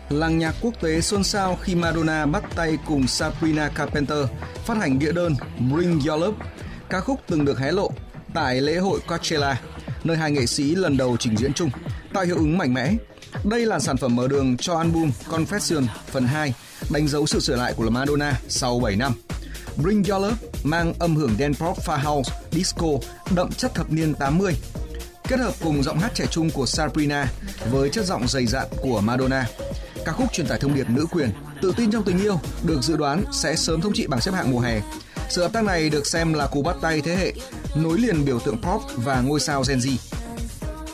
Làng nhạc quốc tế xôn xao khi Madonna bắt tay cùng Sabrina Carpenter phát hành đĩa đơn Bring Your Love, ca khúc từng được hé lộ tại lễ hội Coachella, nơi hai nghệ sĩ lần đầu trình diễn chung, tạo hiệu ứng mạnh mẽ. Đây là sản phẩm mở đường cho album Confession phần 2, đánh dấu sự sửa lại của Madonna sau 7 năm. Bring Your Love mang âm hưởng dance pop pha house, disco, đậm chất thập niên 80, kết hợp cùng giọng hát trẻ trung của Sabrina với chất giọng dày dặn của Madonna. Ca khúc truyền tải thông điệp nữ quyền, tự tin trong tình yêu, được dự đoán sẽ sớm thống trị bảng xếp hạng mùa hè. Sự hợp tác này được xem là cú bắt tay thế hệ, nối liền biểu tượng pop và ngôi sao Gen Z.